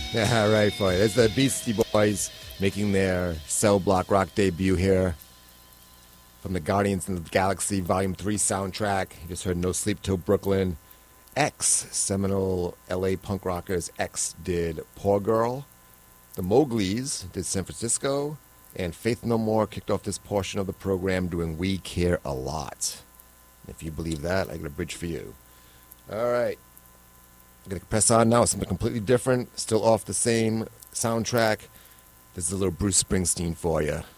Yeah, right, for you. It's the Beastie Boys making their Cell Block Rock debut here from the Guardians of the Galaxy Volume 3 soundtrack. You just heard No Sleep Till Brooklyn. X, seminal LA punk rockers, X did Poor Girl. The Mowgli's did San Francisco. And Faith No More kicked off this portion of the program doing We Care a Lot. If you believe that, I got a bridge for you. All right. I'm going to press on now with something completely different, still off the same soundtrack. This is a little Bruce Springsteen for you.